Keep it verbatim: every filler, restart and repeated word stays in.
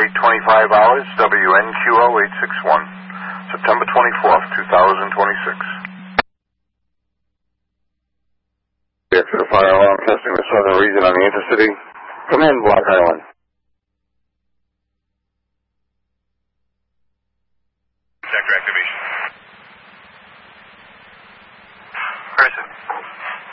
eight twenty-five hours, W N Q O eight six one, September twenty-fourth, two thousand twenty-six. Extra fire alarm testing the southern region on the intercity. Come in, Block Island.